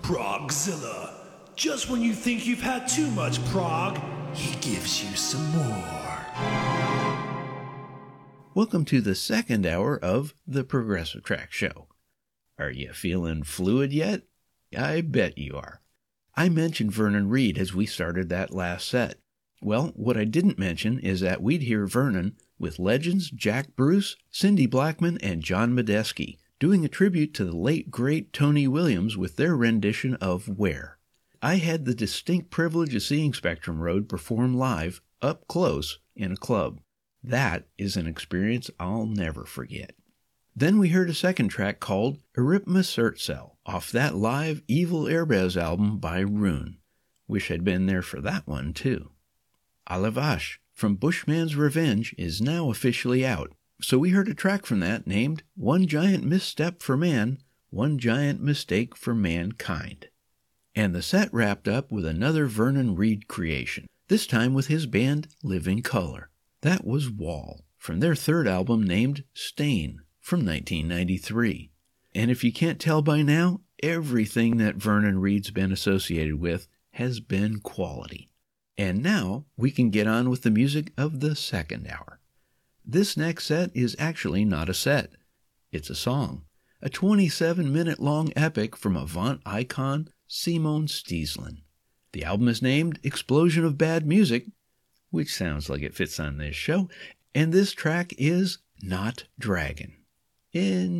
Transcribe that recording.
Progzilla. Just when you think you've had too much prog, he gives you some more. Welcome to the second hour of the Progressive Track Show. Are you feeling fluid yet? I bet you are. I mentioned Vernon Reid as we started that last set. Well, what I didn't mention is that we'd hear Vernon with legends Jack Bruce, Cindy Blackman, and John Medeski doing a tribute to the late great Tony Williams with their rendition of Where. I had the distinct privilege of seeing Spectrum Road perform live, up close, in a club. That is an experience I'll never forget. Then we heard a second track called Eurypma Surtzel off that live Evil Airbaz album by Rune. Wish I'd been there for that one, too. A la Vache from Bushman's Revenge is now officially out, so we heard a track from that named One Giant Misstep for Man, One Giant Mistake for Mankind. And the set wrapped up with another Vernon Reid creation, this time with his band Living Colour. That was Wall, from their third album named Stain, from 1993. And if you can't tell by now, everything that Vernon Reid's been associated with has been quality. And now we can get on with the music of the second hour. This next set is actually not a set. It's a song, a 27-minute-long epic from Avant icon Simone Stieslin. The album is named Explosion of Bad Music, which sounds like it fits on this show, and this track is Not Dragon. Enjoy.